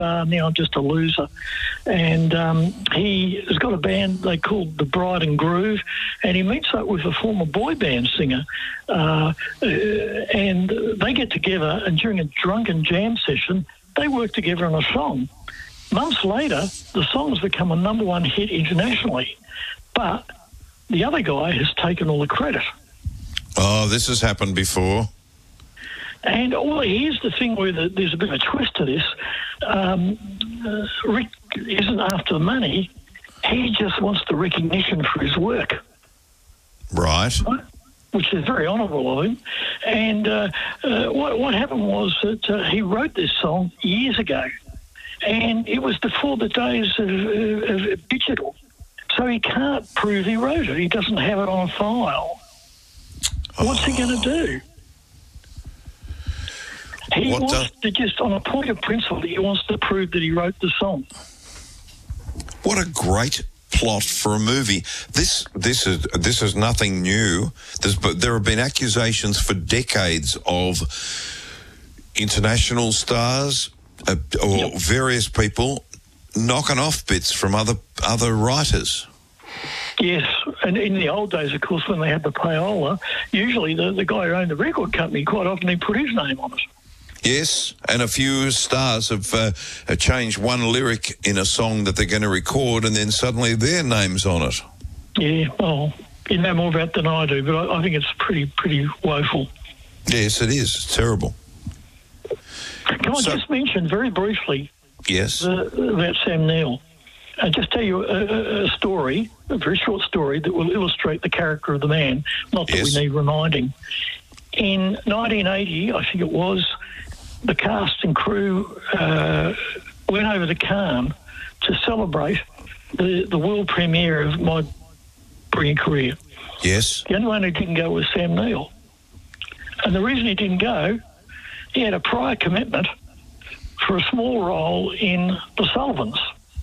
now I'm just a loser. And he has got a band they call The Bride and Groove, and he meets up with a former boy band singer, and they get together, and during a drunken jam session, they work together on a song. Months later, the song's become a #1 hit internationally, but the other guy has taken all the credit. Oh, this has happened before. And here's the thing where there's a bit of a twist to this. Rick isn't after the money. He just wants the recognition for his work. Right. Which is very honourable of him. And what happened was that he wrote this song years ago, and it was before the days of digital. So he can't prove he wrote it. He doesn't have it on file. What's he going to do? He wants to just, on a point of principle, he wants to prove that he wrote the song. What a great plot for a movie. This is nothing new. There have been accusations for decades of international stars or various people knocking off bits from other writers. Yes, and in the old days, of course, when they had the payola, usually the guy who owned the record company, quite often he put his name on it. Yes, and a few stars have changed one lyric in a song that they're going to record, and then suddenly their name's on it. Yeah, well, you know more about it than I do, but I think it's pretty woeful. Yes, it is. It's terrible. Can I just mention very briefly about Sam Neill? Just tell you a story, a very short story that will illustrate the character of the man, not that we need reminding. In 1980, I think it was, the cast and crew went over to Cannes to celebrate the world premiere of My Brilliant Career. Yes. The only one who didn't go was Sam Neill. And the reason he didn't go, he had a prior commitment for a small role in The Sullivans.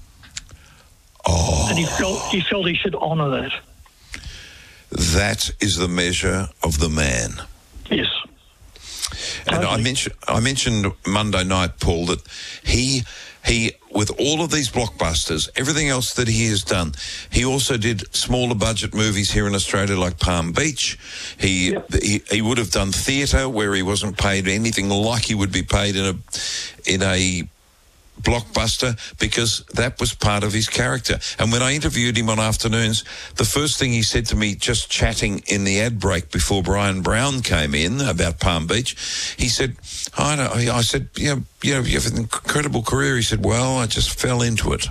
Oh. And he felt he should honour that. That is the measure of the man. Yes. And I mentioned Monday night, Paul, that he with all of these blockbusters, everything else that he has done, he also did smaller budget movies here in Australia like Palm Beach. He would have done theatre where he wasn't paid anything like he would be paid in a blockbuster, because that was part of his character. And when I interviewed him on Afternoons, the first thing he said to me, just chatting in the ad break before Brian Brown came in about Palm Beach, he said, I said, you have an incredible career. He said, well, I just fell into it.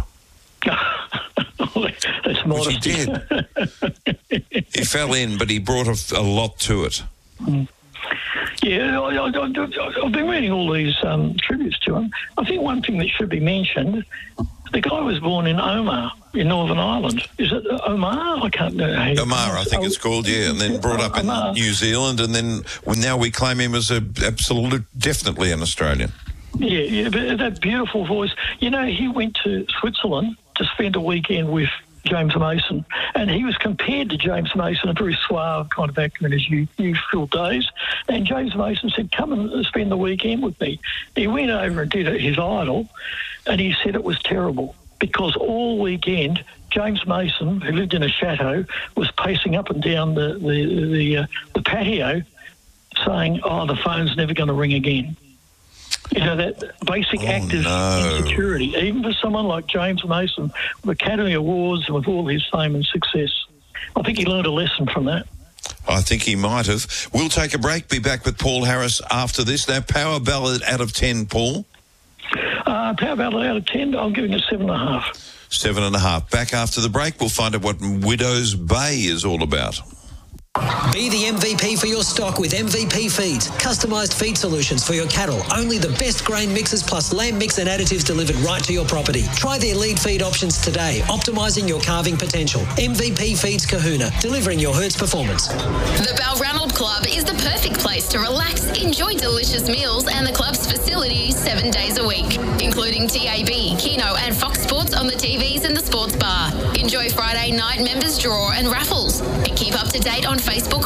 That's modesty. Which he did. He fell in, but he brought a lot to it. Yeah, I've been reading all these tributes to him. I think one thing that should be mentioned, the guy was born in Omar, in Northern Ireland. Is it Omar? I can't know. Omar, I think it's called, and then brought up in New Zealand, and then now we claim him as definitely an Australian. Yeah, but that beautiful voice. You know, he went to Switzerland to spend a weekend with James Mason, and he was compared to James Mason, a very suave kind of actor in his youthful days. And James Mason said, come and spend the weekend with me. He went over and did his Idol, and he said it was terrible because all weekend James Mason, who lived in a chateau, was pacing up and down the patio saying, the phone's never going to ring again. You know, that basic actor's insecurity, even for someone like James Mason, with Academy Awards and with all his fame and success. I think he learned a lesson from that. I think he might have. We'll take a break, be back with Paul Harris after this. Now, Power Ballad out of 10, Paul? Power Ballad out of 10, I'm giving it 7.5. 7.5. Back after the break, we'll find out what Widow's Bay is all about. Be the MVP for your stock with MVP Feeds. Customised feed solutions for your cattle. Only the best grain mixes plus lamb mix and additives delivered right to your property. Try their lead feed options today, optimising your calving potential. MVP Feeds Kahuna, delivering your herd's performance. The Balranald Club is the perfect place to relax, enjoy delicious meals and the club's facilities 7 days a week, including TAB, Keno and Fox Sports on the TVs and the sports bar. Enjoy Friday night members draw and raffles. And keep up to date on Facebook,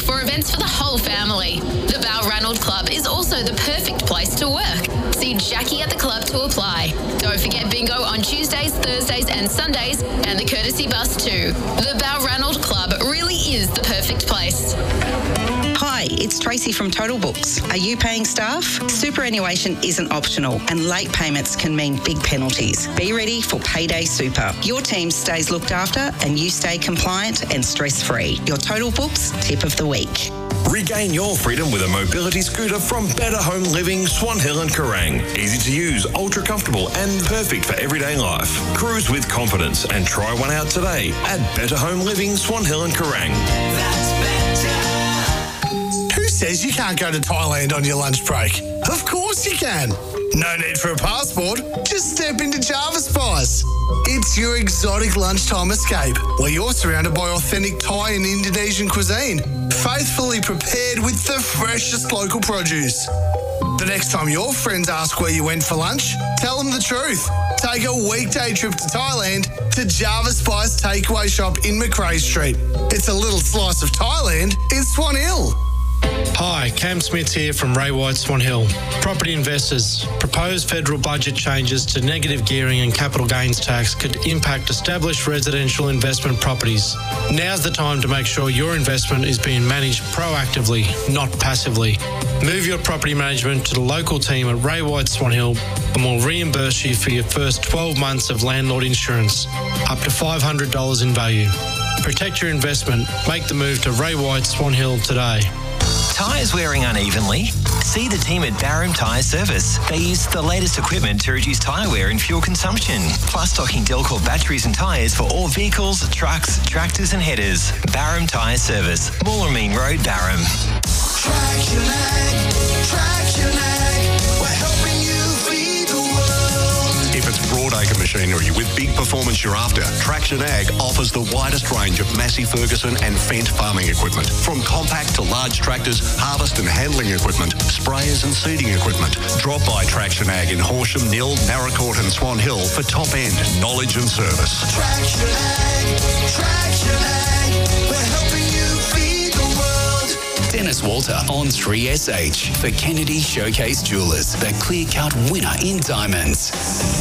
book for events for the whole family. The Balranald Club is also the perfect place to work. See Jackie at the club to apply. Don't forget bingo on Tuesdays, Thursdays and Sundays, and the courtesy bus too. The Balranald Club really is the perfect place. Hi, it's Tracy from Total Books. Are you paying staff? Superannuation isn't optional and late payments can mean big penalties. Be ready for Payday Super. Your team stays looked after and you stay compliant and stress-free. Your Total Books tip of the week. Regain your freedom with a mobility scooter from Better Home Living, Swan Hill and Kerrang. Easy to use, ultra comfortable and perfect for everyday life. Cruise with confidence and try one out today at Better Home Living, Swan Hill and Kerrang. That's better. Who says you can't go to Thailand on your lunch break? Of course you can. No need for a passport. Just step into Java Spice. It's your exotic lunchtime escape, where you're surrounded by authentic Thai and Indonesian cuisine, faithfully prepared with the freshest local produce. The next time your friends ask where you went for lunch, tell them the truth. Take a weekday trip to Thailand to Java Spice Takeaway Shop in Macrae Street. It's a little slice of Thailand in Swan Hill. Hi, Cam Smith here from Ray White Swan Hill. Property investors, proposed federal budget changes to negative gearing and capital gains tax could impact established residential investment properties. Now's the time to make sure your investment is being managed proactively, not passively. Move your property management to the local team at Ray White Swan Hill and we'll reimburse you for your first 12 months of landlord insurance, up to $500 in value. Protect your investment. Make the move to Ray White Swan Hill today. Tyres wearing unevenly? See the team at Barham Tyre Service. They use the latest equipment to reduce tyre wear and fuel consumption, plus stocking Delcor batteries and tyres for all vehicles, trucks, tractors and headers. Barham Tyre Service, Moolarmeen Road, Barham. Traction Ag, we're helping you feed the world. If it's broadacre machinery with big performance you're after, Traction Ag offers the widest range of Massey Ferguson and Fendt farming equipment. From compact to large tractors, harvest and handling equipment, sprayers and seeding equipment. Drop by Traction Ag in Horsham, Nill, Narracourt and Swan Hill for top-end knowledge and service. Traction Ag, we're helping you feed the world. Dennis Walter on 3SH for Kennedy Showcase Jewelers, the clear-cut winner in diamonds.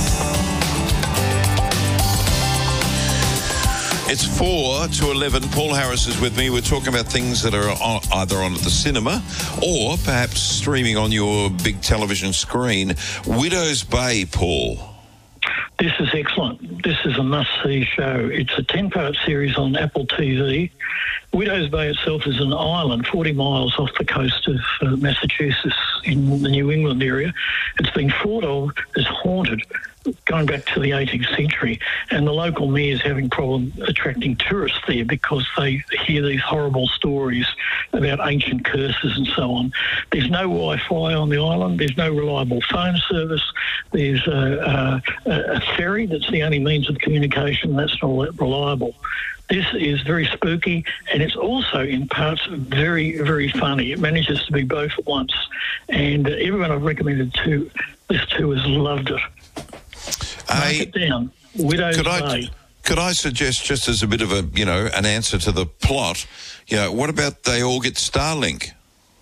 It's 4 to 11. Paul Harris is with me. We're talking about things that are either on at the cinema or perhaps streaming on your big television screen. Widow's Bay, Paul. This is excellent. This is a must-see show. It's a 10-part series on Apple TV. Widow's Bay itself is an island 40 miles off the coast of Massachusetts in the New England area. It's been thought of as haunted going back to the 18th century, and the local mayor's having problems attracting tourists there because they hear these horrible stories about ancient curses and so on. There's no Wi-Fi on the island. There's no reliable phone service. There's a ferry that's the only means of communication. That's not that reliable. This is very spooky, and it's also in parts very, very funny. It manages to be both at once, and everyone I've recommended this to has loved it. Mark it down. Widow's Bay. Could I suggest, just as a bit of an answer to the plot, what about they all get Starlink?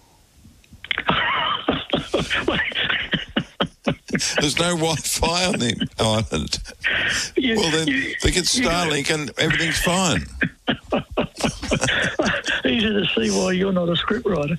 There's no Wi-Fi on the island. Well, then they get Starlink and everything's fine. Easy to see why you're not a scriptwriter.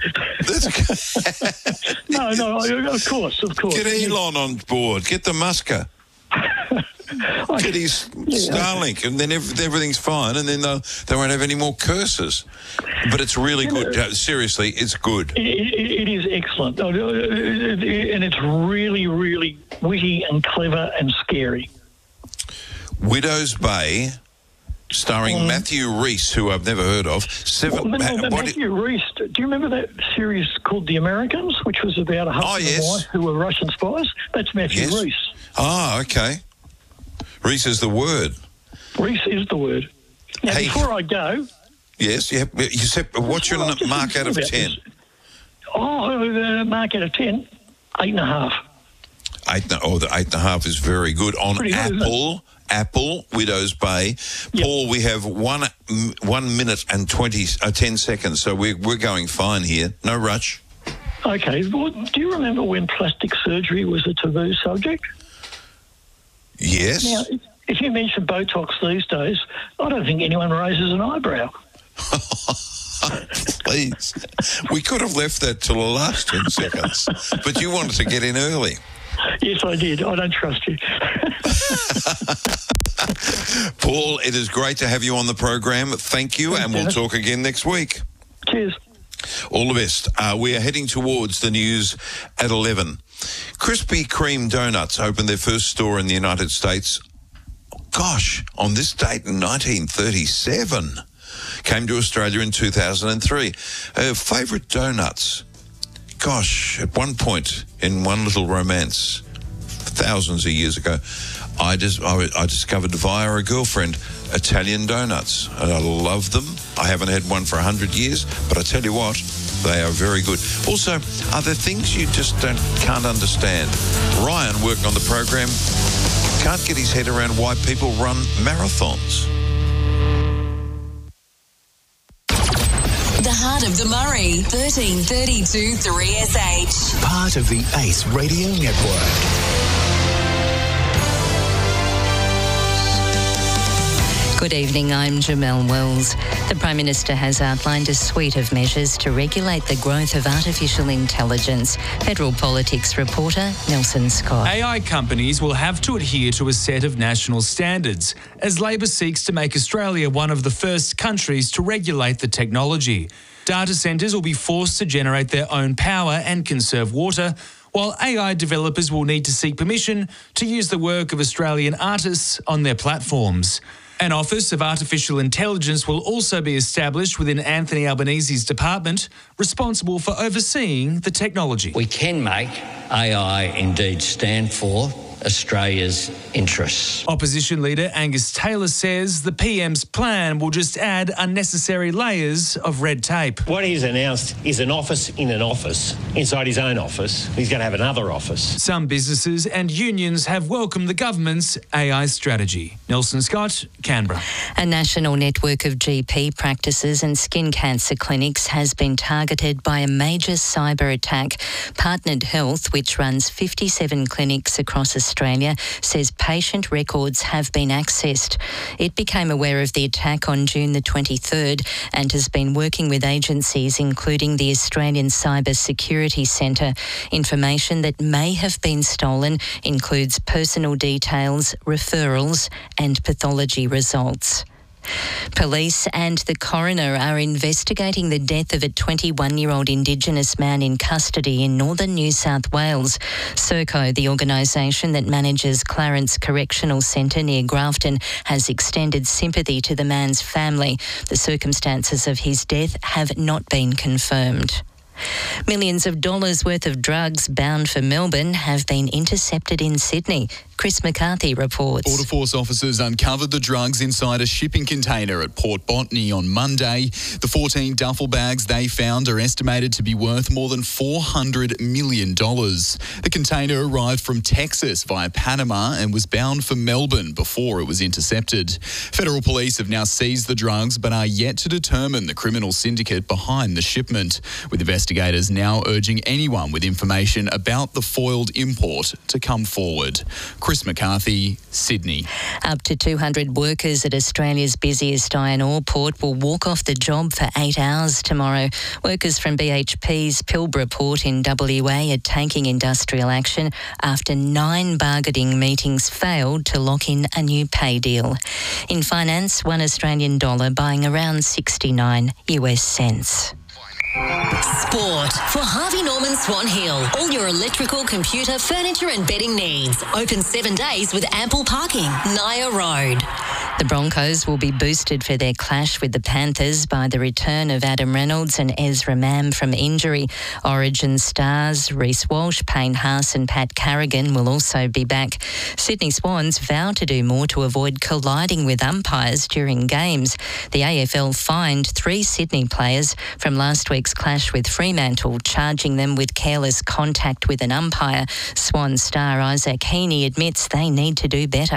No, of course. Get Elon on board. Get the Musker. Get his Starlink, and then everything's fine, and then they won't have any more curses. But it's really good. Seriously, it's good. It is excellent. And it's really, really witty and clever and scary. Widow's Bay, starring Matthew Rhys, who I've never heard of. Matthew Rhys, do you remember that series called The Americans, which was about a husband and wife who were Russian spies? That's Matthew Rhys. Ah, okay. Rhys is the word. Rhys is the word. Now, before I go... Yes, you said, what's your mark out of 10? Mark out of 10, 8.5. The 8.5 is very good. On Pretty good, Apple Apple, Widows Bay. Yep. Paul, we have 1 minute and 10 seconds, so we're going fine here. No rush. Okay. Well, do you remember when plastic surgery was a taboo subject? Yes. Now, if you mention Botox these days, I don't think anyone raises an eyebrow. Please. We could have left that till the last 10 seconds, but you wanted to get in early. Yes, I did. I don't trust you. Paul, it is great to have you on the program. Thank you, and we'll talk again next week. Cheers. All the best. We are heading towards the news at 11. Krispy Kreme Donuts opened their first store in the United States, on this date in 1937. Came to Australia in 2003. Favourite donuts? At one point in one little romance, thousands of years ago, I discovered via a girlfriend Italian donuts, and I love them. I haven't had one for 100 years, but I tell you what, they are very good. Also, are there things you just can't understand? Ryan, working on the program, can't get his head around why people run marathons. The Heart of the Murray, 1332 3SH. Part of the Ace Radio Network. Good evening, I'm Jamelle Wells. The Prime Minister has outlined a suite of measures to regulate the growth of artificial intelligence. Federal Politics reporter Nelson Scott. AI companies will have to adhere to a set of national standards as Labor seeks to make Australia one of the first countries to regulate the technology. Data centres will be forced to generate their own power and conserve water, while AI developers will need to seek permission to use the work of Australian artists on their platforms. An Office of Artificial Intelligence will also be established within Anthony Albanese's department, responsible for overseeing the technology. We can make AI indeed stand for Australia's interests. Opposition leader Angus Taylor says the PM's plan will just add unnecessary layers of red tape. What he's announced is an office in an office, inside his own office. He's going to have another office. Some businesses and unions have welcomed the government's AI strategy. Nelson Scott, Canberra. A national network of GP practices and skin cancer clinics has been targeted by a major cyber attack. Partnered Health, which runs 57 clinics across Australia, says patient records have been accessed. It became aware of the attack on June the 23rd and has been working with agencies including the Australian Cyber Security Centre. Information that may have been stolen includes personal details, referrals and pathology results. Police and the coroner are investigating the death of a 21-year-old Indigenous man in custody in northern New South Wales. Serco, the organisation that manages Clarence Correctional Centre near Grafton, has extended sympathy to the man's family. The circumstances of his death have not been confirmed. Millions of dollars worth of drugs bound for Melbourne have been intercepted in Sydney. Chris McCarthy reports. Border Force officers uncovered the drugs inside a shipping container at Port Botany on Monday. The 14 duffel bags they found are estimated to be worth more than $400 million. The container arrived from Texas via Panama and was bound for Melbourne before it was intercepted. Federal police have now seized the drugs but are yet to determine the criminal syndicate behind the shipment, with investigators now urging anyone with information about the foiled import to come forward. Chris McCarthy, Sydney. Up to 200 workers at Australia's busiest iron ore port will walk off the job for 8 hours tomorrow. Workers from BHP's Pilbara port in WA are taking industrial action after 9 bargaining meetings failed to lock in a new pay deal. In finance, $1 Australian dollar buying around 69 US cents. Sport for Harvey Norman Swan Hill. All your electrical, computer, furniture and bedding needs. Open 7 days with ample parking. Naya Road. The Broncos will be boosted for their clash with the Panthers by the return of Adam Reynolds and Ezra Mam from injury. Origin stars Reece Walsh, Payne Haas and Pat Carrigan will also be back. Sydney Swans vow to do more to avoid colliding with umpires during games. The AFL fined 3 Sydney players from last week's clash with Fremantle, charging them with careless contact with an umpire. Swan star Isaac Heaney admits they need to do better.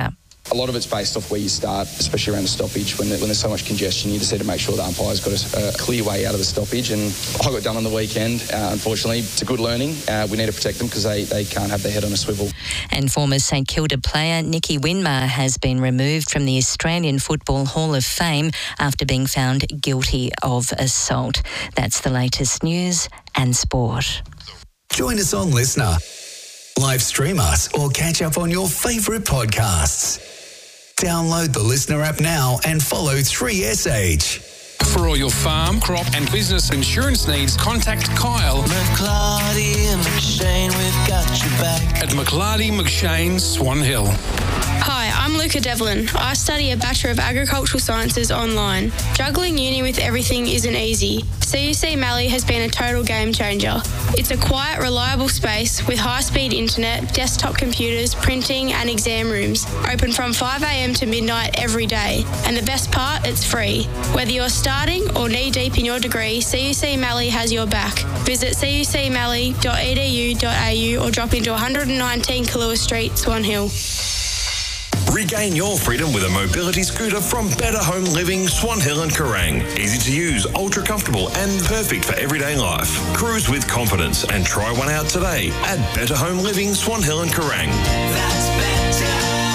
A lot of it's based off where you start, especially around the stoppage. When there's so much congestion, you just need to make sure the umpire's got a clear way out of the stoppage. And I got done on the weekend. Unfortunately, it's a good learning. We need to protect them because they can't have their head on a swivel. And former St Kilda player Nicky Winmar has been removed from the Australian Football Hall of Fame after being found guilty of assault. That's the latest news and sport. Join us on Listener. Live stream us or catch up on your favourite podcasts. Download the Listener app now and follow 3SH. For all your farm, crop and business insurance needs, contact Kyle McLarty and McShane, we've got your back. at McLarty McShane, Swan Hill. Hi, I'm Luca Devlin. I study a Bachelor of Agricultural Sciences online. Juggling uni with everything isn't easy. CUC Mallee has been a total game changer. It's a quiet, reliable space with high-speed internet, desktop computers, printing and exam rooms. Open from 5 a.m. to midnight every day. And the best part, it's free. Whether you're starting or knee-deep in your degree, CUC Mallee has your back. Visit cucmallee.edu.au or drop into 119 Kahlua Street, Swan Hill. Regain your freedom with a mobility scooter from Better Home Living, Swan Hill and Kerrang. Easy to use, ultra comfortable and perfect for everyday life. Cruise with confidence and try one out today at Better Home Living, Swan Hill and Kerrang. That's better.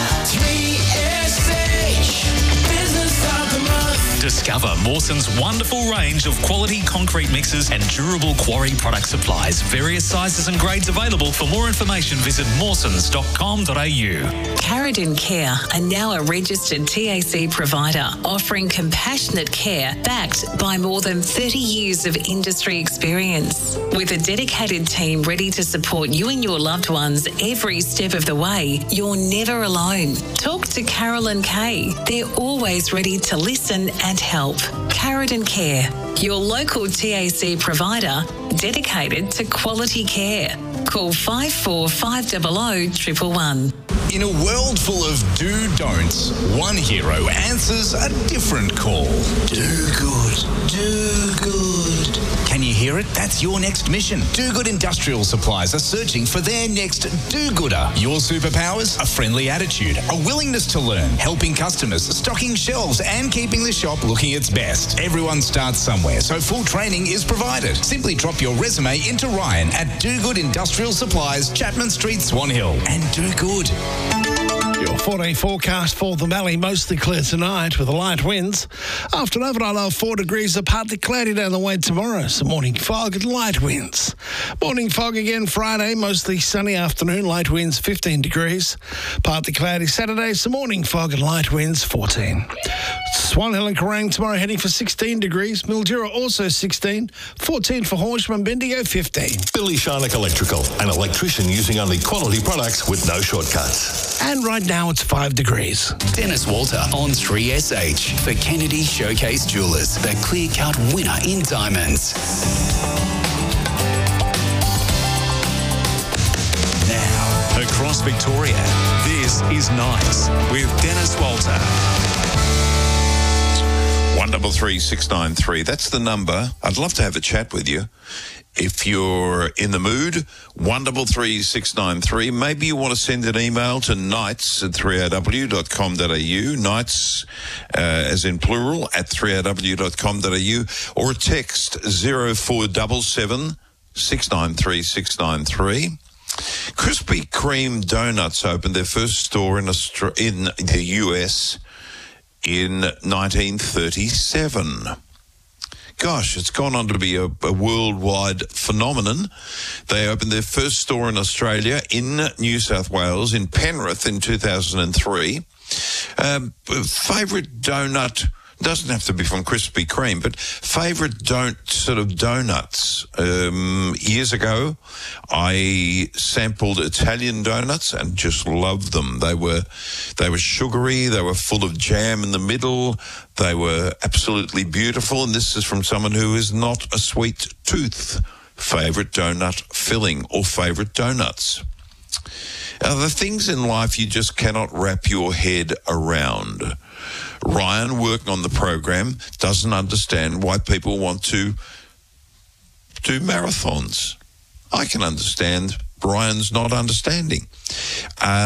3SH. Business of the month. Discover Mawson's wonderful range of quality concrete mixes and durable quarry product supplies. Various sizes and grades available. For more information, visit mawsons.com.au. Carradine Care are now a registered TAC provider offering compassionate care backed by more than 30 years of industry experience. With a dedicated team ready to support you and your loved ones every step of the way, you're never alone. Talk to Carolyn Kay. They're always ready to listen and help. Carradine Care, your local TAC provider dedicated to quality care. Call 54500 111. In a world full of do-don'ts, one hero answers a different call. Do good. Do good. Can you hear it? That's your next mission. Do Good Industrial Supplies are searching for their next do-gooder. Your superpowers? A friendly attitude, a willingness to learn, helping customers, stocking shelves and keeping the shop looking its best. Everyone starts somewhere, so full training is provided. Simply drop your resume into Ryan at Do Good Industrial Supplies, Chapman Street, Swan Hill, and do good. Your 4-day forecast for the Mallee, mostly clear tonight with the light winds. After an overnight low of 4 degrees, a partly cloudy down the way tomorrow. Some morning fog and light winds. Morning fog again Friday, mostly sunny afternoon, light winds 15 degrees. Partly cloudy Saturday, some morning fog and light winds 14. Swan Hill and Kerrang tomorrow heading for 16 degrees. Mildura also 16. 14 for Horsham and Bendigo 15. Billy Sharnock Electrical, an electrician using only quality products with no shortcuts. And right now it's 5 degrees. Dennis Walter on 3SH for Kennedy Showcase Jewelers, the clear-cut winner in diamonds. Now, across Victoria, this is Nights with Dennis Walter. 133 693. That's the number. I'd love to have a chat with you. If you're in the mood, 133 693. Maybe you want to send an email to nights@3rw.com.au, nights as in plural, at 3rw.com.au, or a text 0477 693 693. Krispy Kreme Donuts opened their first store in the US in 1937. Gosh, it's gone on to be a worldwide phenomenon. They opened their first store in Australia, in New South Wales, in Penrith in 2003. Favourite donut, doesn't have to be from Krispy Kreme, but favourite sort of donuts. Years ago, I sampled Italian donuts and just loved them. They were sugary, they were full of jam in the middle, they were absolutely beautiful, and this is from someone who is not a sweet tooth. Favourite donut filling or favourite donuts. The things in life you just cannot wrap your head around. Ryan, working on the program, doesn't understand why people want to do marathons. I can understand. Brian's not understanding.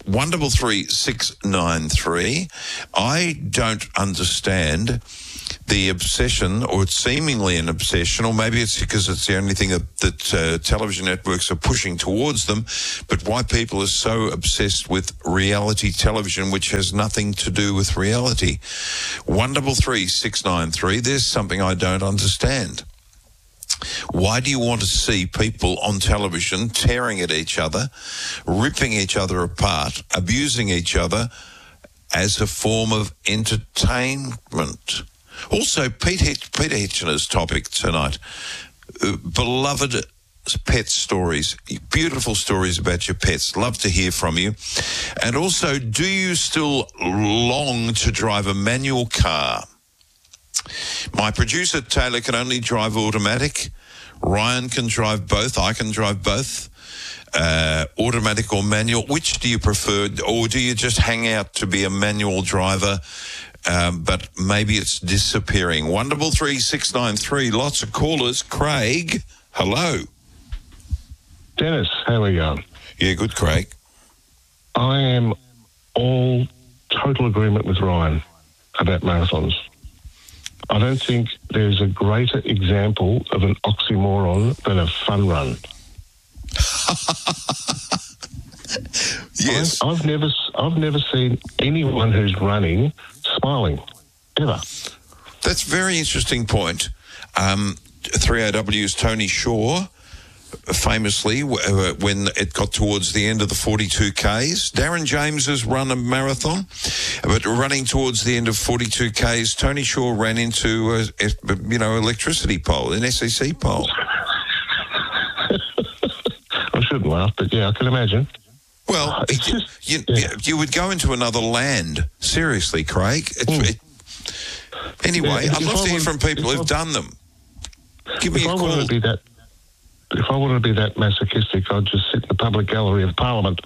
133 I don't understand the obsession, or it's seemingly an obsession, or maybe it's because it's the only thing that television networks are pushing towards them, but why people are so obsessed with reality television, which has nothing to do with reality. 133 693, there's something I don't understand. Why do you want to see people on television tearing at each other, ripping each other apart, abusing each other as a form of entertainment? Also, Peter Hitchener's topic tonight, beloved pet stories, beautiful stories about your pets. Love to hear from you. And also, do you still long to drive a manual car? My producer, Taylor, can only drive automatic. Ryan can drive both. I can drive both. Automatic or manual. Which do you prefer? Or do you just hang out to be a manual driver? But maybe it's disappearing. 133 693. Lots of callers. Craig, hello. Dennis, how are you going? Yeah, good, Craig. I am all total agreement with Ryan about marathons. I don't think there's a greater example of an oxymoron than a fun run. Yes. I've never seen anyone who's running smiling, ever. That's a very interesting point. 3AW's Tony Shaw, famously, when it got towards the end of the 42Ks. Darren James has run a marathon, but running towards the end of 42Ks, Tony Shaw ran into electricity pole, an SEC pole. I shouldn't laugh, but yeah, I can imagine. Well, you would go into another land. Seriously, Craig. Anyway, I'd love to hear from people who've done them. Give me a call. If I wanted to be that masochistic, I'd just sit in the public gallery of Parliament.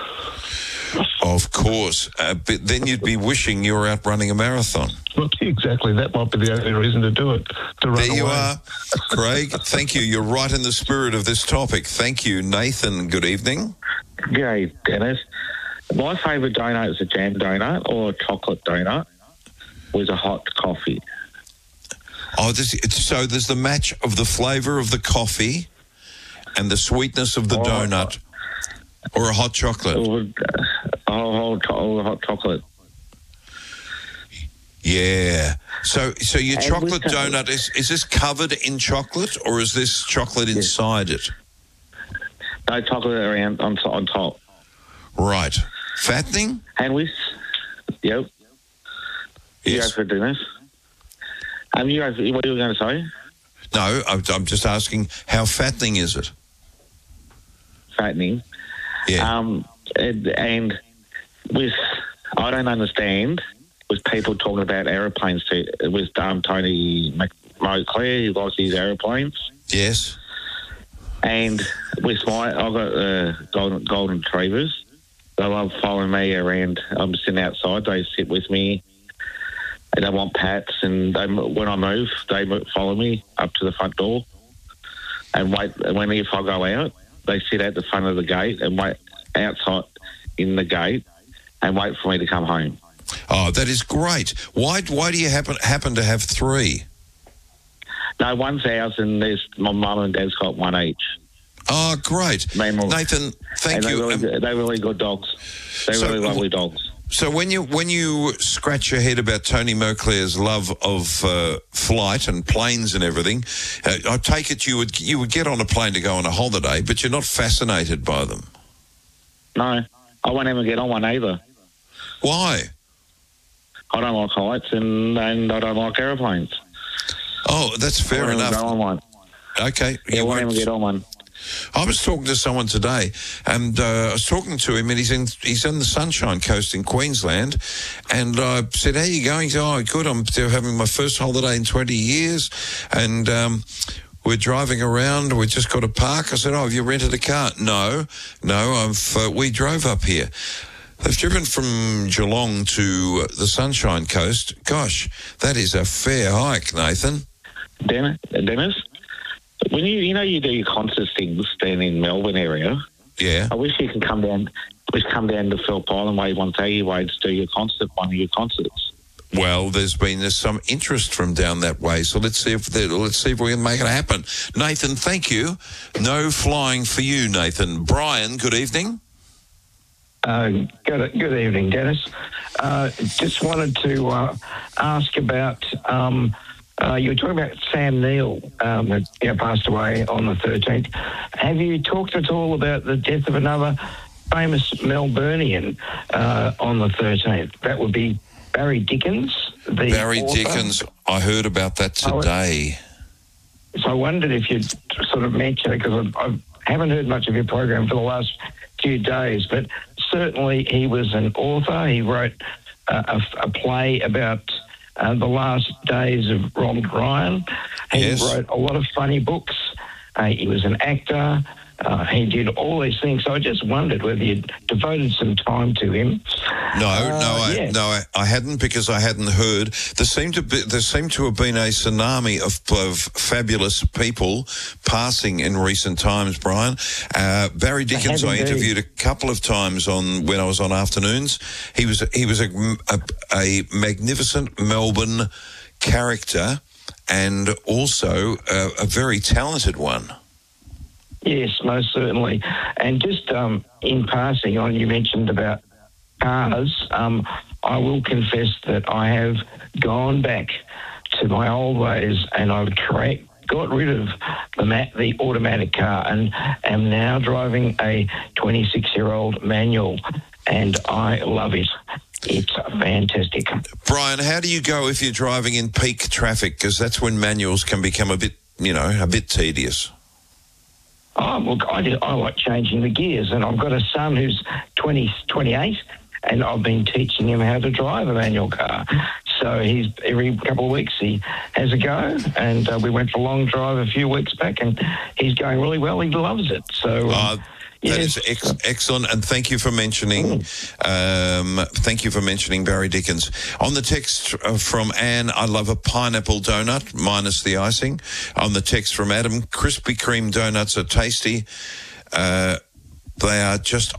Of course. But then you'd be wishing you were out running a marathon. Well, exactly. That might be the only reason to do it, to run away. There you are. Craig, thank you. You're right in the spirit of this topic. Thank you. Nathan, good evening. G'day, Dennis. My favourite donut is a jam donut or a chocolate donut with a hot coffee. Oh, so there's the match of the flavour of the coffee and the sweetness of the donut, or a hot chocolate? Hot chocolate. Yeah. So your chocolate donut, is this covered in chocolate, or is this chocolate inside it? No, chocolate around on top. Right. Fattening? And with, yep. Yes. You go for Dennis. What are you going to say? No, I'm just asking, how fattening is it? Fattening. Yeah. And with, I don't understand, with people talking about aeroplanes with Tony Montclair, he likes these aeroplanes. Yes. And with I've got golden retrievers. They love following me around. I'm sitting outside. They sit with me. And they want pats. And when I move, they follow me up to the front door and wait. And if I go out, they sit at the front of the gate and wait outside in the gate and wait for me to come home. Oh, that is great. Why do you happen to have three? No, one's ours, and there's my mum and dad's got one each. Oh, great. Nathan, thank you. They're really good dogs. They're really lovely dogs. So when you scratch your head about Tony Montclair's love of flight and planes and everything, I take it you would get on a plane to go on a holiday, but you're not fascinated by them. No, I won't ever get on one either. Why? I don't like heights and I don't like aeroplanes. Oh, that's fair enough. Go on one. Okay. Yeah, I won't even get on one. I was talking to someone today, and I was talking to him, and he's in the Sunshine Coast in Queensland, and I said, "How are you going?" He said, "Oh, good. I'm having my first holiday in 20 years, and we're driving around. We just got a park." I said, "Oh, have you rented a car?" No. We drove up here. They've driven from Geelong to the Sunshine Coast. Gosh, that is a fair hike, Nathan. Dennis, when you do your concert things down in Melbourne area, yeah, I wish you could come down we've come down to Phillip Island Way, Wonthaggi Way to do one of your concerts. Well, there's some interest from down that way, so let's see if we can make it happen. Nathan, thank you. No flying for you, Nathan. Brian, good evening. Good evening, Dennis. Just wanted to ask about, you were talking about Sam Neill, that passed away on the 13th. Have you talked at all about the death of another famous Melburnian on the 13th? That would be Barry Dickens, the author. Dickens, I heard about that today. So I wondered if you'd sort of mention it, because I haven't heard much of your program for the last few days, but certainly he was an author. He wrote a play about the last days of Ronald Ryan. He wrote a lot of funny books. He was an actor. He did all these things. So I just wondered whether you'd devoted some time to him. I hadn't, because I hadn't heard. There seemed to have been a tsunami of fabulous people passing in recent times, Brian. Barry Dickens, I interviewed a couple of times when I was on afternoons. He was a magnificent Melbourne character, and also a very talented one. Yes, most certainly. And just in passing on, you mentioned about cars. I will confess that I have gone back to my old ways, and I've got rid of the automatic car and am now driving a 26-year-old manual, and I love it. It's fantastic. Brian, how do you go if you're driving in peak traffic? Because that's when manuals can become a bit tedious. Oh, look, I like changing the gears, and I've got a son who's 28, and I've been teaching him how to drive a manual car. So every couple of weeks he has a go, and we went for a long drive a few weeks back, and he's going really well. He loves it. So that is excellent, and thank you for mentioning. Thank you for mentioning Barry Dickens. On the text from Anne, I love a pineapple donut minus the icing. On the text from Adam, Krispy Kreme donuts are tasty. They are just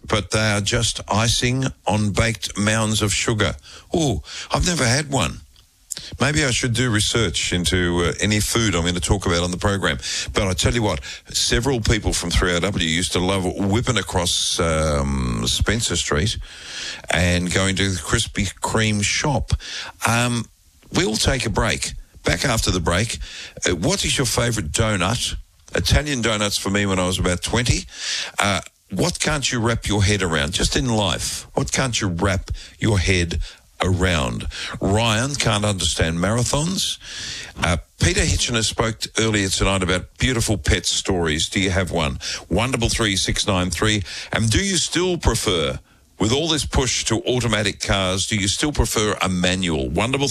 icing on baked mounds of sugar. Oh, I've never had one. Maybe I should do research into any food I'm going to talk about on the program. But I tell you what, several people from 3RW used to love whipping across Spencer Street and going to the Krispy Kreme shop. We'll take a break. Back after the break, what is your favourite donut? Italian donuts for me when I was about 20. What can't you wrap your head around? Just in life, what can't you wrap your head around? Ryan can't understand marathons. Peter Hitchener spoke earlier tonight about beautiful pet stories. Do you have one? 133693. And do you still prefer, with all this push to automatic cars, do you still prefer a manual?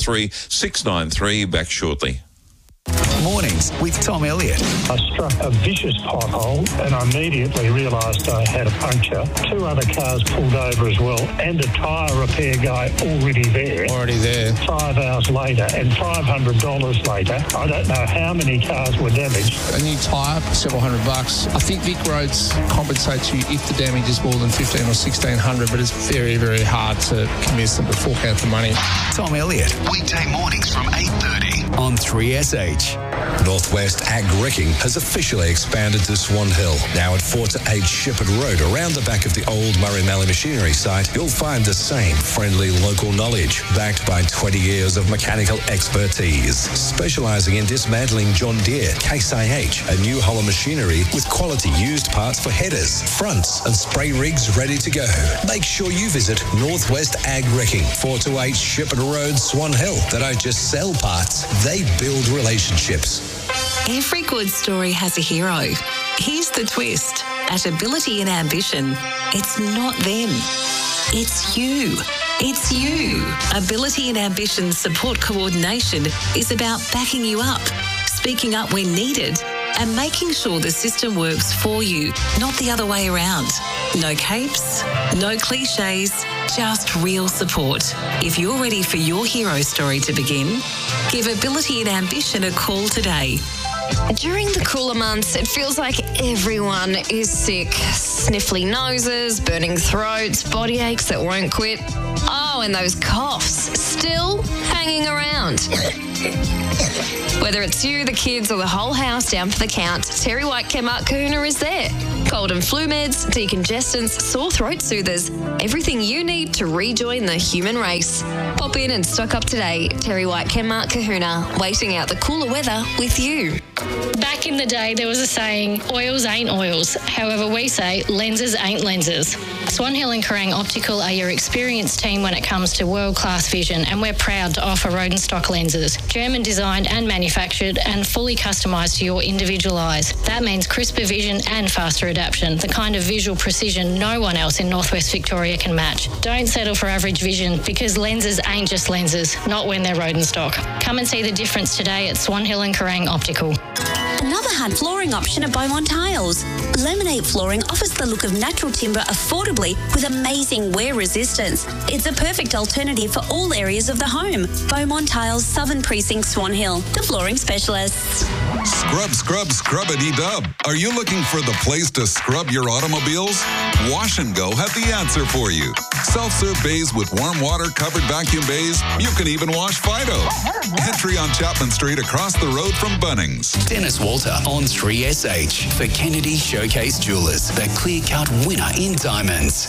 133693. Back shortly. Mornings with Tom Elliott. I struck a vicious pothole and I immediately realised I had a puncture. 2 other cars pulled over as well, and a tyre repair guy already there. 5 hours later, and $500 later, I don't know how many cars were damaged. A new tyre, several $100. I think Vic Roads compensates you if the damage is more than $1,500 or $1,600, but it's very, very hard to convince them to fork out the money. Tom Elliott. Weekday mornings from 8:30 on 3SH. Northwest Ag Wrecking has officially expanded to Swan Hill. Now at 4 to 8 Shepherd Road, around the back of the old Murray Mallee Machinery site, you'll find the same friendly local knowledge, backed by 20 years of mechanical expertise, specialising in dismantling John Deere, Case IH, and New Holland machinery with quality used parts for headers, fronts, and spray rigs ready to go. Make sure you visit Northwest Ag Wrecking, 4 to 8 Shepherd Road, Swan Hill. They don't just sell parts, they build relationships. Every good story has a hero. Here's the twist. At Ability and Ambition, it's not them. It's you. It's you. Ability and Ambition support coordination is about backing you up, speaking up when needed, and making sure the system works for you, not the other way around. No capes, no cliches, just real support. If you're ready for your hero story to begin, give Ability and Ambition a call today. During the cooler months, it feels like everyone is sick. sniffly noses, burning throats, body aches that won't quit. Oh, and those coughs still hanging around. Whether it's you, the kids, or the whole house down for the count, Terry White Chemart Kahuna is there. Cold and flu meds, decongestants, sore throat soothers, everything you need to rejoin the human race. Pop in and stock up today. Terry White Chemart Kahuna, waiting out the cooler weather with you. Back in the day, there was a saying, oils ain't oils. However, we say lenses ain't lenses. Swan Hill and Kerrang Optical are your experienced team when it comes to world-class vision, and we're proud to offer Rodenstock lenses, German designed and manufactured and fully customised to your individual eyes. That means crisper vision and faster adaptation, the kind of visual precision no one else in Northwest Victoria can match. Don't settle for average vision, because lenses ain't just lenses, not when they're Rodenstock. Come and see the difference today at Swan Hill and Kerrang Optical. Another hard flooring option at Beaumont Tiles. Laminate flooring offers the look of natural timber affordably with amazing wear resistance. It's a perfect alternative for all areas of the home. Beaumont Tiles, Southern Precinct, Swan Hill, the flooring specialists. Scrubbity-dub. Are you looking for the place to scrub your automobiles? Wash & Go have the answer for you. Self-serve bays with warm water covered vacuum bays. You can even wash Fido. Entry on Chapman Street across the road from Bunnings. Dennis Walter on 3SH for Kennedy Showcase Jewelers, the clear-cut winner in diamonds.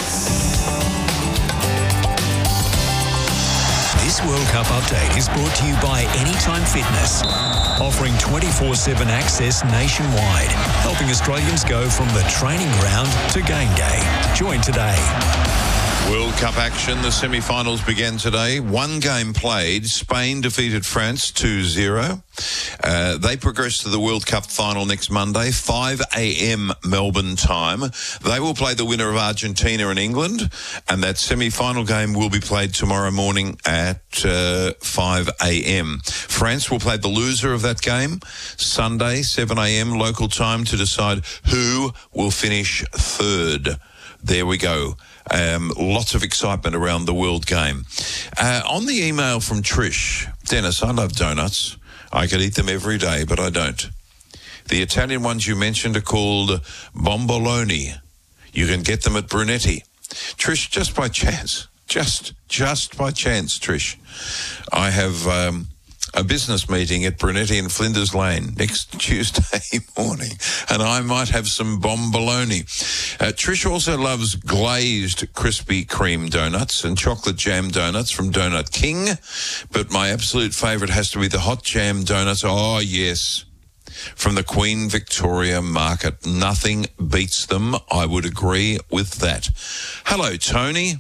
This World Cup update is brought to you by Anytime Fitness, offering 24/7 access nationwide, helping Australians go from the training ground to game day. Join today. World Cup action. The semi-finals began today. One game played. Spain defeated France 2-0. They progress to the World Cup final next Monday, 5 a.m. Melbourne time. They will play the winner of Argentina and England, and that semi-final game will be played tomorrow morning at 5 a.m. France will play the loser of that game Sunday, 7 a.m. local time, to decide who will finish third. There we go. Lots of excitement around the World Game. On the email from Trish, Dennis, I love donuts. I could eat them every day, but I don't. The Italian ones you mentioned are called bomboloni. You can get them at Brunetti. Trish, just by chance, just by chance, Trish, I have a business meeting at Brunetti in Flinders Lane next Tuesday morning, and I might have some bomboloni. Trish also loves glazed Krispy Kreme donuts and chocolate jam donuts from Donut King, but my absolute favourite has to be the hot jam donuts. Oh, yes, from the Queen Victoria Market. Nothing beats them. I would agree with that. Hello, Tony.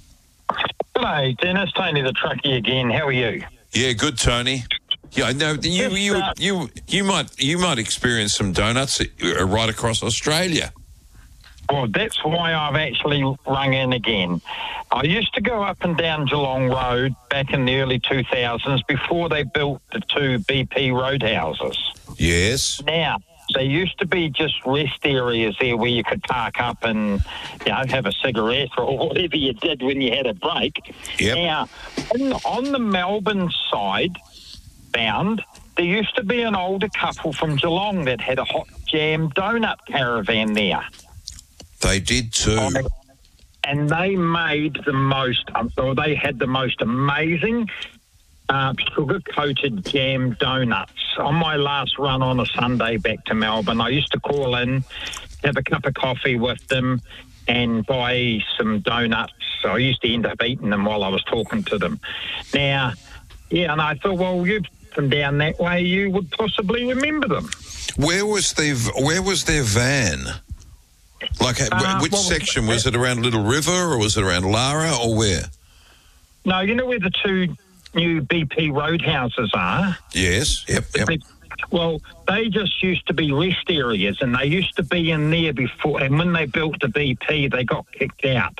Hello, Dennis. Tony the truckie again. How are you? Yeah, good, Tony. Yeah, I know you might experience some donuts right across Australia. Well, that's why I've actually rung in again. I used to go up and down Geelong Road back in the early 2000s before they built the two BP roadhouses. Yes. Now, there used to be just rest areas there where you could park up and, have a cigarette or whatever you did when you had a break. Yep. Now, on the Melbourne side bound, there used to be an older couple from Geelong that had a hot jam donut caravan there. They did too. And they made they had the most amazing sugar-coated jam donuts. On my last run on a Sunday back to Melbourne, I used to call in, have a cup of coffee with them and buy some donuts. So I used to end up eating them while I was talking to them. Now, and I thought, well, you're from down that way, you would possibly remember them. Where was their van? Like, which section? Was it around Little River, or was it around Lara, or where? No, you know where the two new BP roadhouses are? Yes, yep. Well, they just used to be rest areas, and they used to be in there before, and when they built the BP, they got kicked out.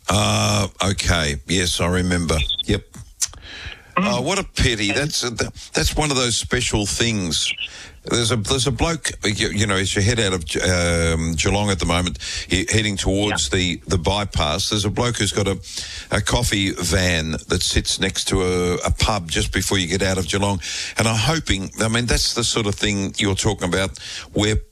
Okay. Yes, I remember. Yep. Oh, what a pity. That's one of those special things. There's a bloke, as you head out of Geelong at the moment, heading towards the bypass, there's a bloke who's got a coffee van that sits next to a pub just before you get out of Geelong. And I'm hoping, that's the sort of thing you're talking about, where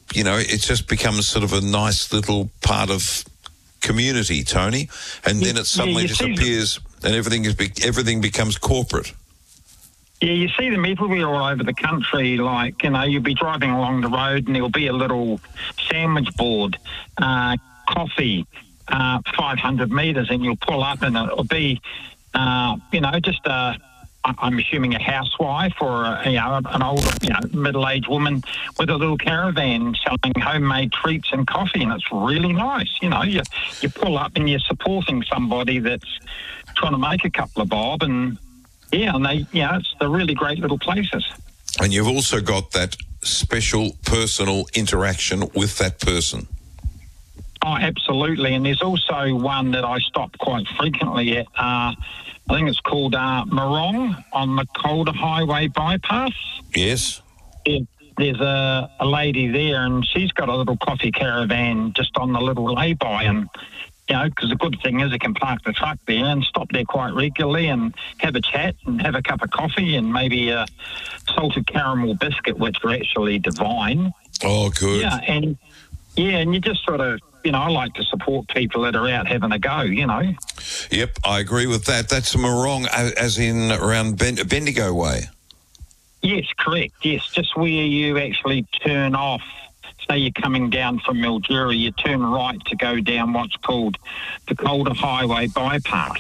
it just becomes sort of a nice little part of community, Tony, and then it suddenly disappears and everything becomes corporate. Yeah, you see them everywhere all over the country. Like, you'll be driving along the road and there'll be a little sandwich board, coffee, 500 metres, and you'll pull up and it'll be, just I'm assuming a housewife or an older, middle-aged woman with a little caravan selling homemade treats and coffee, and it's really nice. You pull up and you're supporting somebody that's trying to make a couple of bob, and they're really great little places. And you've also got that special personal interaction with that person. Oh, absolutely. And there's also one that I stop quite frequently at. I think it's called Morong on the Calder Highway bypass. Yes. There's a lady there, and she's got a little coffee caravan just on the little lay-by, and because the good thing is you can park the truck there and stop there quite regularly and have a chat and have a cup of coffee and maybe a salted caramel biscuit, which are actually divine. Oh, good. And you just sort of, I like to support people that are out having a go, Yep, I agree with that. That's Morong, as in around Bendigo way. Yes, correct. Yes, just where you actually turn off. Say you're coming down from Mildura, you turn right to go down what's called the Calder Highway bypass.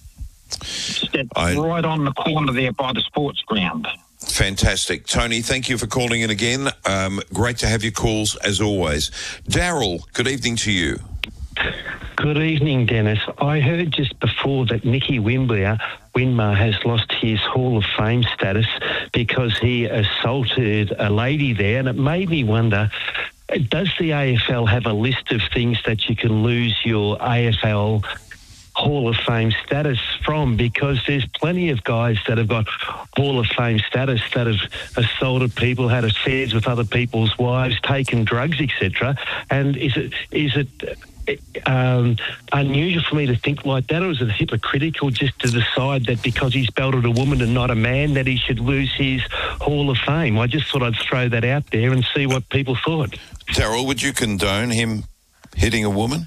It's right on the corner there by the sports ground. Fantastic. Tony, thank you for calling in again. Great to have your calls as always. Daryl, good evening to you. Good evening, Dennis. I heard just before that Nicky Winmar has lost his Hall of Fame status because he assaulted a lady there, and it made me wonder, does the AFL have a list of things that you can lose your AFL Hall of Fame status from? Because there's plenty of guys that have got Hall of Fame status that have assaulted people, had affairs with other people's wives, taken drugs, etc. And is it unusual for me to think like that, or is it hypocritical just to decide that because he's belted a woman and not a man that he should lose his Hall of Fame? I just thought I'd throw that out there and see what people thought. Daryl, would you condone him hitting a woman?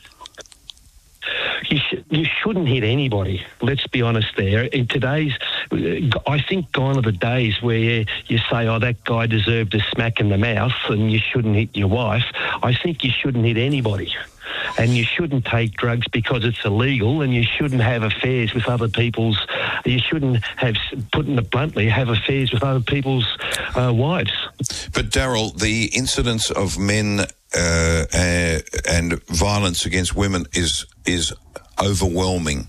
You shouldn't hit anybody. Let's be honest there. In today's, I think gone are the days where you say, oh, that guy deserved a smack in the mouth and you shouldn't hit your wife. I think you shouldn't hit anybody. And you shouldn't take drugs because it's illegal, and you shouldn't have affairs with other people's... You shouldn't have, putting it bluntly, have affairs with other people's wives. But, Daryl, the incidence of men and violence against women is overwhelming.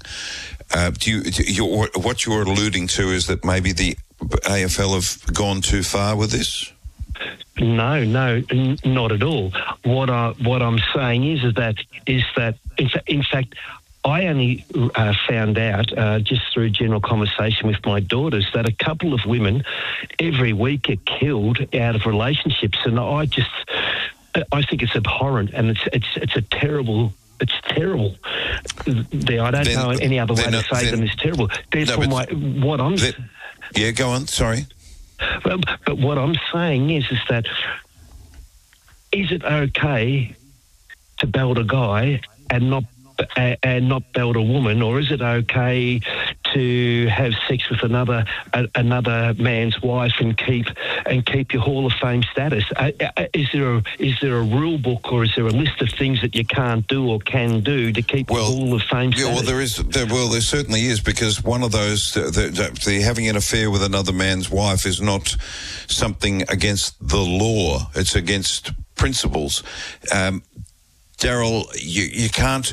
What you're alluding to is that maybe the AFL have gone too far with this? No, not at all. What I'm saying is that in fact I only found out just through general conversation with my daughters that a couple of women every week are killed out of relationships, and I think it's abhorrent, and it's a terrible. It's terrible. I don't know any other way to say them. It's terrible. Therefore, yeah, go on. Sorry. But what I'm saying is that is it okay to belt a guy and not belt a woman, or is it okay to have sex with another man's wife and keep your Hall of Fame status? Is there a rule book, or is there a list of things that you can't do or can do to keep your Hall of Fame status? There certainly is, because one of those, the having an affair with another man's wife is not something against the law; it's against principles. Daryl, you can't,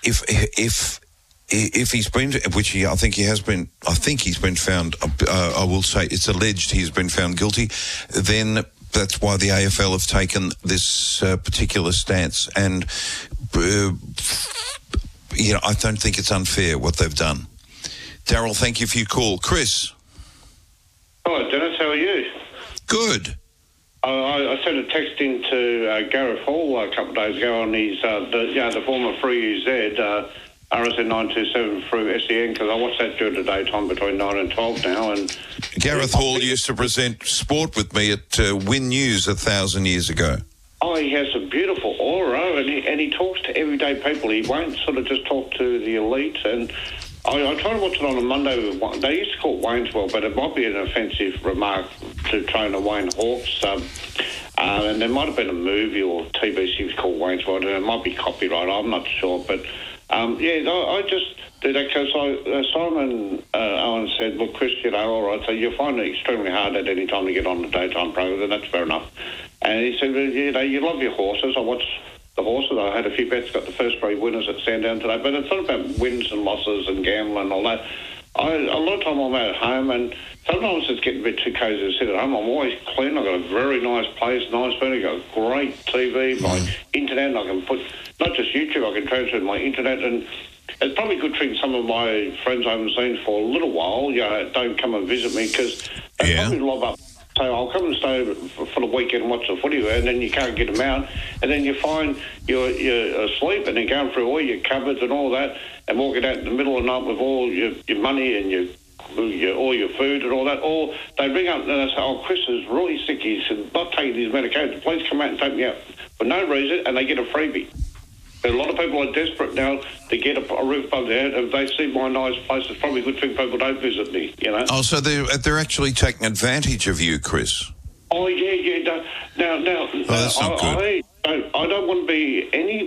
if he's been, I think he's been found, I will say it's alleged he's been found guilty, then that's why the AFL have taken this particular stance. And, I don't think it's unfair what they've done. Daryl, thank you for your call. Chris. Hi, Dennis, how are you? Good. I sent a text into Gareth Hall a couple of days ago on his, the former Free UZ, RSN 927 through SEN, because I watched that during the daytime between 9 and 12 now. And Gareth Hall used to present sport with me at Win News 1,000 years ago. he has a beautiful aura, and he talks to everyday people. He won't sort of just talk to the elite. And I tried to watch it on a Monday. They used to call it Waynesville, but it might be an offensive remark to trainer Wayne Hawkes. And there might have been a movie or TV series called Waynesville, and it might be copyright. I'm not sure, but I just do that because Simon Owen said, "Well, Chris, all right, so you find it extremely hard at any time to get on the daytime program, and that's fair enough." And he said, "Well, you love your horses. I watched the horses. I had a few bets, got the first 3 winners at Sandown today, but it's not about wins and losses and gambling and all that. A lot of time I'm at home, and sometimes it's getting a bit too cozy to sit at home. I'm always clean. I've got a very nice place, nice furniture, got great TV, my internet. I can put not just YouTube, I can transfer to my internet, and it's probably a good thing some of my friends I haven't seen for a little while, don't come and visit me because they probably lob up. So I'll come and stay for the weekend and watch the footy, and then you can't get them out, and then you find you're asleep, and then going through all your cupboards and all that, and walking out in the middle of the night with all your money and all your food and all that. Or they ring up and they say, "Oh, Chris is really sick. He's not taking his medication. Please come out and take me out," for no reason, and they get a freebie. A lot of people are desperate now to get a roof above their head. If they see my nice place, it's probably a good thing people don't visit me, Oh, so they're actually taking advantage of you, Chris? Oh, yeah. Now, that's not good. I don't want to be any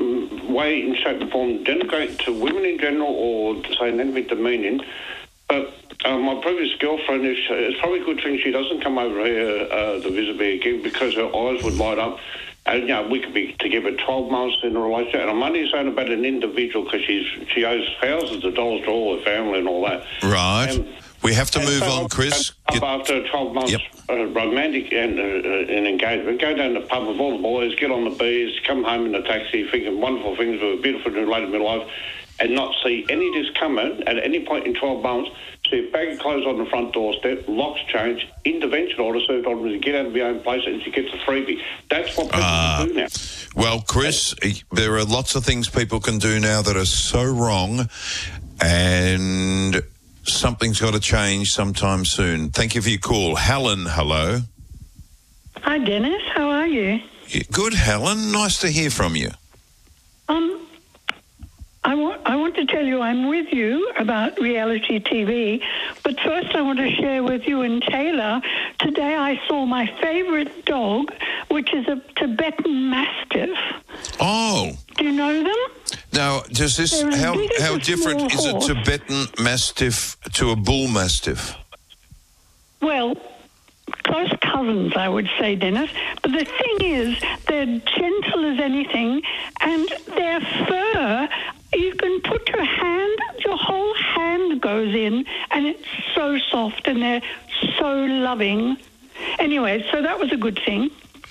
way in shape or form denigrating to women in general or saying anything demeaning, but my previous girlfriend, it's probably a good thing she doesn't come over here to visit me again because her eyes would light up. And, we could be together 12 months in a relationship. And I'm only saying about an individual because she owes thousands of dollars to all her family and all that. Right. We have to move on, Chris. After 12 months romantic and engagement, go down to the pub with all the boys, get on the beers, come home in the taxi thinking wonderful things with a beautiful new lady in midlife, and not see any of this coming at any point in 12 months. See a bag of clothes on the front doorstep, locks changed, intervention order served on to get out of your own place, and she gets a freebie. That's what people do now. Well, Chris, there are lots of things people can do now that are so wrong, and something's got to change sometime soon. Thank you for your call. Helen, hello. Hi, Dennis. How are you? Good, Helen. Nice to hear from you. I want to tell you I'm with you about reality TV, but first I want to share with you and Taylor, today I saw my favourite dog, which is a Tibetan Mastiff. Oh. Do you know them? Now, does this, how different is a Tibetan Mastiff to a Bull Mastiff? Well, close cousins, I would say, Dennis. But the thing is, they're gentle as anything, and their fur, you can put your whole hand goes in, and it's so soft, and they're so loving. Anyway, so that was a good thing.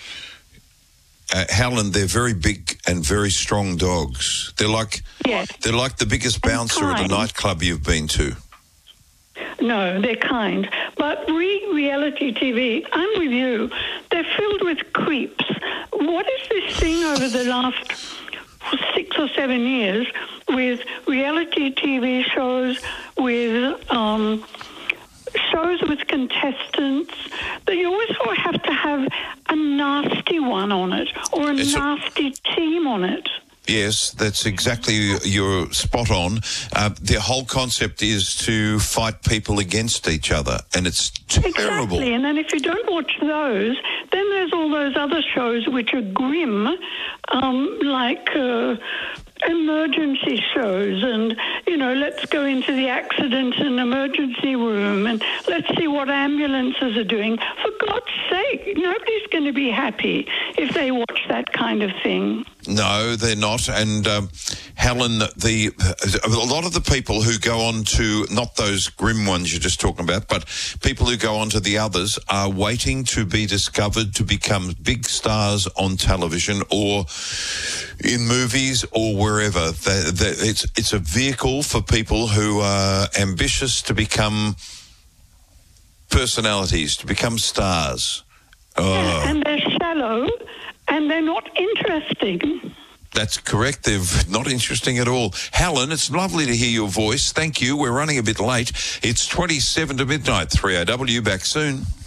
Helen, they're very big and very strong dogs. They're like the biggest bouncer at a nightclub you've been to. No, they're kind. But reality TV, I'm with you. They're filled with creeps. What is this thing over the last 6 or 7 years with reality TV shows, with shows with contestants, that you always have to have a nasty one on it or a nasty team on it? Yes, that's exactly, you're spot on. The whole concept is to fight people against each other, and it's terrible. Exactly, and then if you don't watch those, then there's all those other shows which are grim, like emergency shows, and, let's go into the accident and emergency room, and let's see what ambulances are doing. For God's sake, nobody's going to be happy if they watch that kind of thing. No, they're not. And Helen, a lot of the people who go on to, not those grim ones you're just talking about, but people who go on to the others are waiting to be discovered to become big stars on television or in movies or wherever. It's a vehicle for people who are ambitious to become personalities, to become stars. Yeah, and they're shallow. And they're not interesting. That's correct. They're not interesting at all. Helen, it's lovely to hear your voice. Thank you. We're running a bit late. It's 27 to midnight. 3AW, back soon.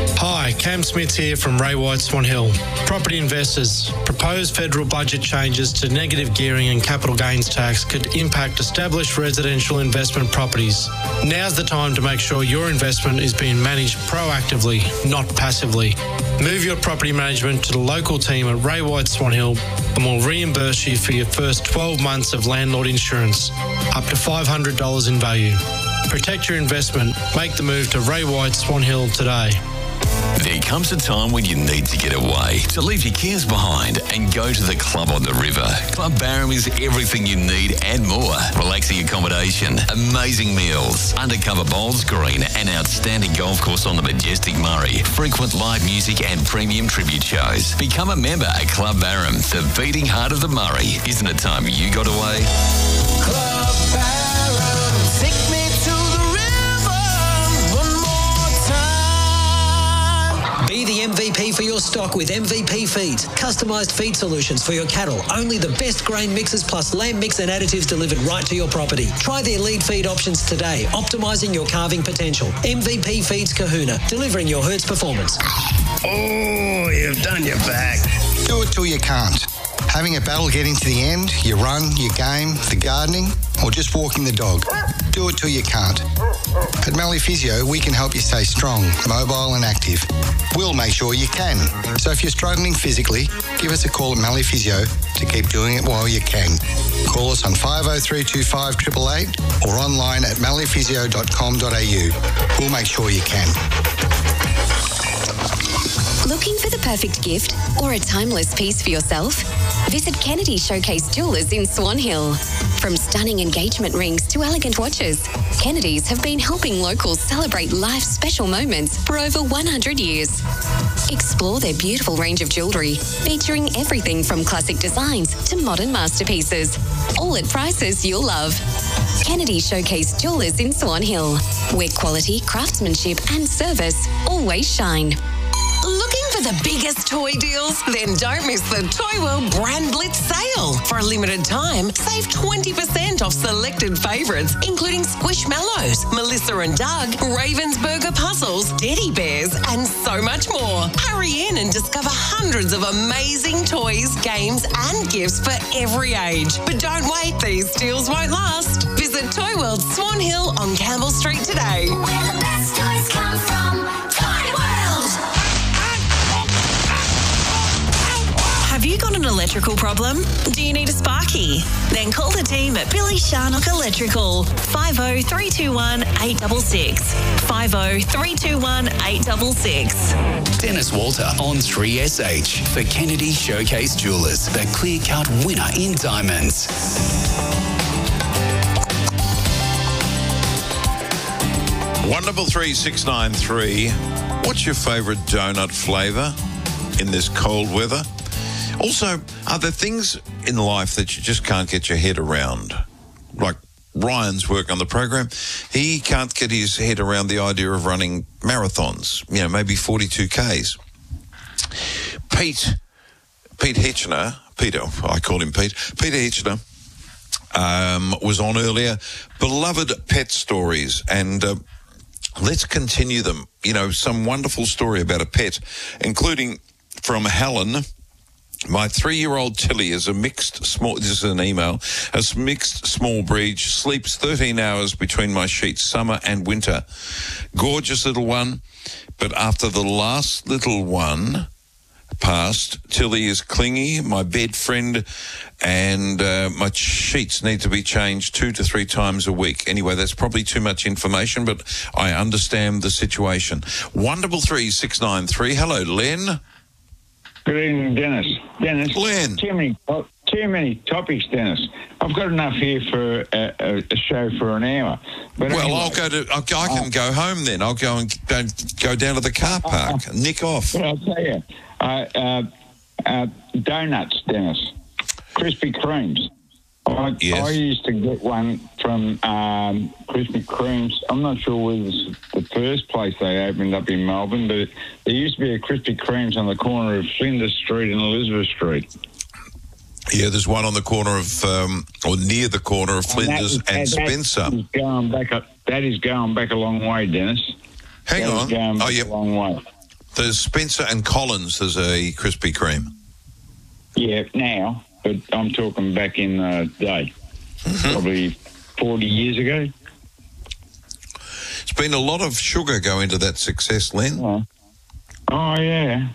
Hi, Cam Smith here from Ray White Swan Hill. Property investors, proposed federal budget changes to negative gearing and capital gains tax could impact established residential investment properties. Now's the time to make sure your investment is being managed proactively, not passively. Move your property management to the local team at Ray White Swan Hill and we'll reimburse you for your first 12 months of landlord insurance, up to $500 in value. Protect your investment. Make the move to Ray White Swan Hill today. There comes a time when you need to get away, to leave your cares behind and go to the club on the river. Club Barham is everything you need and more. Relaxing accommodation, amazing meals, undercover bowls green, an outstanding golf course on the majestic Murray, frequent live music and premium tribute shows. Become a member at Club Barham, the beating heart of the Murray. Isn't it time you got away? Club Barham, take me to the river one more time. Be the MVP for your stock with MVP Feeds. Customised feed solutions for your cattle. Only the best grain mixes plus lamb mix and additives delivered right to your property. Try their lead feed options today, optimising your calving potential. MVP Feeds Kahuna, delivering your herd's performance. Oh, you've done your back. Do it till you can't. Having a battle getting to the end, your run, your game, the gardening, or just walking the dog. Do it till you can't. At Mallee Physio, we can help you stay strong, mobile and active. We'll make sure you can. So if you're struggling physically, give us a call at Mallee Physio to keep doing it while you can. Call us on 50325 888 or online at malleephysio.com.au. We'll make sure you can. Looking for the perfect gift or a timeless piece for yourself? Visit Kennedy Showcase Jewelers in Swan Hill. From stunning engagement rings to elegant watches, Kennedy's have been helping locals celebrate life's special moments for over 100 years. Explore their beautiful range of jewellery, featuring everything from classic designs to modern masterpieces, all at prices you'll love. Kennedy Showcase Jewelers in Swan Hill, where quality, craftsmanship and service always shine. Looking for the biggest toy deals? Then don't miss the Toy World Brand Blitz sale. For a limited time, save 20% off selected favourites, including Squishmallows, Melissa and Doug, Ravensburger Puzzles, Teddy Bears, and so much more. Hurry in and discover hundreds of amazing toys, games, and gifts for every age. But don't wait, these deals won't last. Visit Toy World Swan Hill on Campbell Street today. Where the best toys come from, Toy World. Have you got an electrical problem? Do you need a sparky? Then call the team at Billy Sharnock Electrical. 50321 866. 50321 866. Dennis Walter on 3SH for Kennedy Showcase Jewelers, the clear-cut winner in diamonds. Wonderful 3693. What's your favourite donut flavour in this cold weather? Also, are there things in life that you just can't get your head around? Like Ryan's work on the program, he can't get his head around the idea of running marathons, maybe 42Ks. Peter Hitchener, I call him Pete, Peter Hitchener, was on earlier. Beloved pet stories, and let's continue them. Some wonderful story about a pet, including from Helen. My 3-year-old Tilly is a mixed small, this is an email, a mixed small breed, sleeps 13 hours between my sheets, summer and winter. Gorgeous little one, but after the last little one passed, Tilly is clingy, my bed friend, and my sheets need to be changed 2 to 3 times a week. Anyway, that's probably too much information, but I understand the situation. Wonderful 3693. Hello, Len. Good evening, Dennis. Len. Too many topics, Dennis. I've got enough here for a show for an hour. But well, anyway, I can go home then. I'll go and go down to the car park, nick off. But I'll tell you, donuts, Dennis. Krispy Kremes. I used to get one from Krispy Kremes. I'm not sure whether it's the first place they opened up in Melbourne, but there used to be a Krispy Kremes on the corner of Flinders Street and Elizabeth Street. Yeah, there's one on the corner of, or near the corner of Flinders and Spencer. That is going back a long way, Dennis. Hang on. A long way. There's Spencer and Collins. There's a Krispy Kreme. Yeah, now, but I'm talking back in the day, probably 40 years ago. It's been a lot of sugar go into that success, Len. Oh, yeah.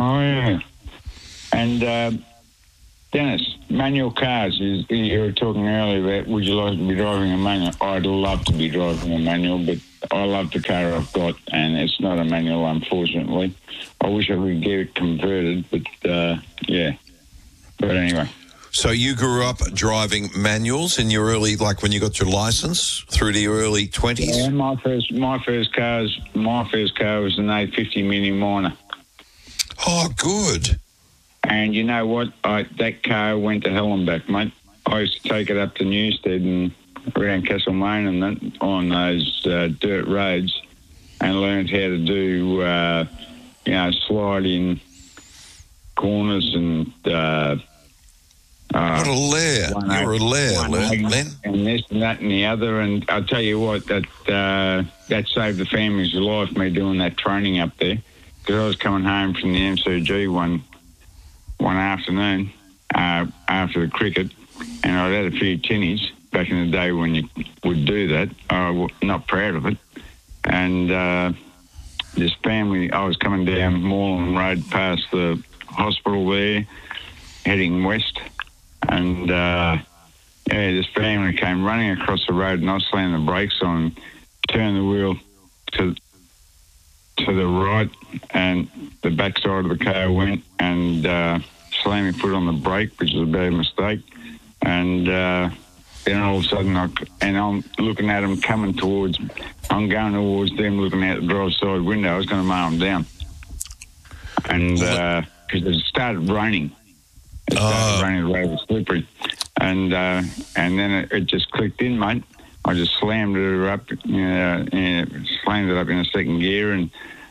And Dennis, manual cars, you were talking earlier about would you like to be driving a manual? I'd love to be driving a manual, but I love the car I've got, and it's not a manual, unfortunately. I wish I could get it converted, but, yeah. But anyway. So you grew up driving manuals in your early, like when you got your license, through to your early 20s? Yeah, my first car was an 850 Mini Minor. Oh, good. And you know what? That car went to hell and back, mate. I used to take it up to Newstead and around Castlemaine and that, on those dirt roads, and learned how to do, slide in corners and... what a lair. You're a lair, Len. And this and that and the other. And I'll tell you what, that saved the family's life, me doing that training up there. Because I was coming home from the MCG one afternoon after the cricket, and I'd had a few tinnies back in the day when you would do that. I was not proud of it. And this family, I was coming down Moreland Road past the hospital there, heading west. And, this family came running across the road, and I slammed the brakes on, turned the wheel to the right, and the backside of the car went, and slammed my foot on the brake, which was a bad mistake. And then all of a sudden, I'm looking at them coming towards, I'm going towards them, looking out the driver's side window. I was going to mow them down. And because it started raining. It started raining, the road was slippery. And then it just clicked in, mate. I just slammed it up, slammed it up in a second gear, and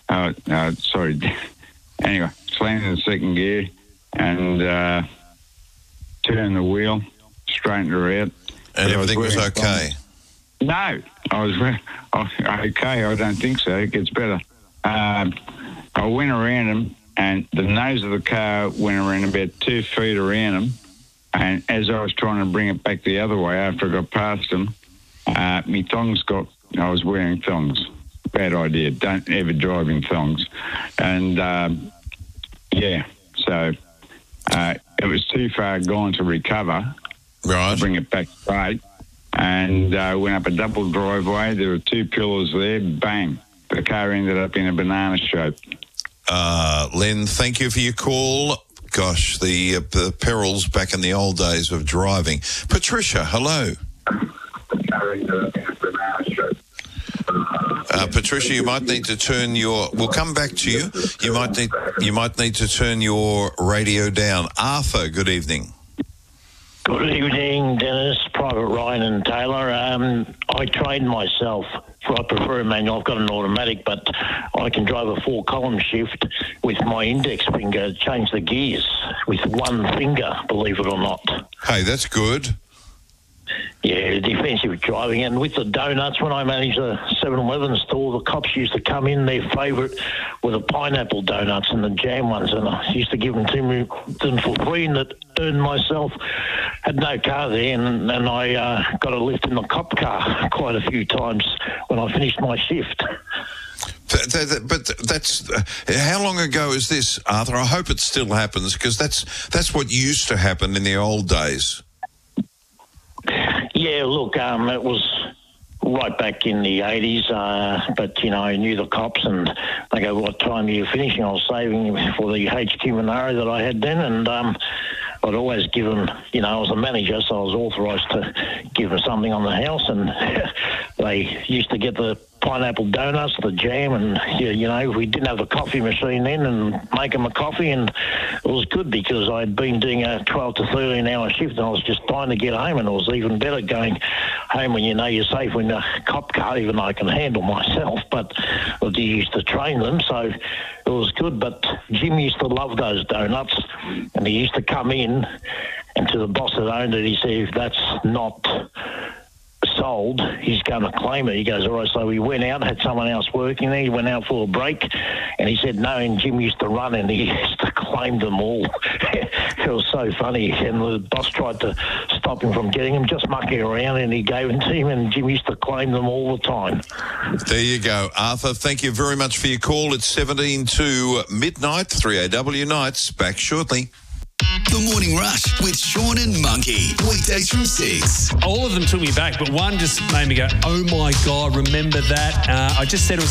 anyway, slammed it in second gear, and turned the wheel, straightened her out. And everything was okay? No, I was okay. I don't think so. It gets better. I went around them, and the nose of the car went around about 2 feet around them. And as I was trying to bring it back the other way after I got past them, my thongs I was wearing thongs. Bad idea. Don't ever drive in thongs. And, so it was too far gone to recover. Right. To bring it back straight. And went up a double driveway. There were 2 pillars there. Bang. The car ended up in a banana shape. Len, thank you for your call. Gosh, the perils back in the old days of driving. Patricia, hello. Patricia, you might need to turn your... We'll come back to you. You might need to turn your radio down. Arthur, good evening. Good evening, Dennis, Private Ryan and Taylor. I trained myself. I prefer a manual. I've got an automatic, but I can drive a 4-column shift with my index finger, change the gears with one finger, believe it or not. Hey, that's good. Yeah, defensive driving. And with the donuts, when I managed a 7-Eleven store, the cops used to come in. Their favourite were the pineapple donuts and the jam ones, and I used to give them to them for free, and that earned myself. Had no car there, and I got a lift in the cop car quite a few times when I finished my shift. But that's how long ago is this, Arthur? I hope it still happens, because that's what used to happen in the old days. Yeah, look, it was right back in the 80s, but, I knew the cops, and they go, what time are you finishing? I was saving for the HQ Monaro that I had then, and I'd always give them, I was a manager, so I was authorised to give them something on the house, and they used to get the pineapple donuts, the jam, and, we didn't have a coffee machine then, and make them a coffee, and it was good because I'd been doing a 12 to 13-hour shift, and I was just dying to get home, and it was even better going home when you're safe in a cop car, even though I can handle myself, but I used to train them, so it was good. But Jim used to love those donuts, and he used to come in, and to the boss that owned it, he said, if that's not sold, he's going to claim it. He goes, all right, so he went out, had someone else working there. He went out for a break, and he said, no, and Jim used to run, and he used to claim them all. It was so funny. And the boss tried to stop him from getting them, just mucking around, and he gave them to him, and Jim used to claim them all the time. There you go, Arthur. Thank you very much for your call. It's 17 to midnight, 3AW Nights. Back shortly. The Morning Rush with Sean and Monkey. Weekdays from 6. All of them took me back, but one just made me go, oh my God, remember that? I just said it was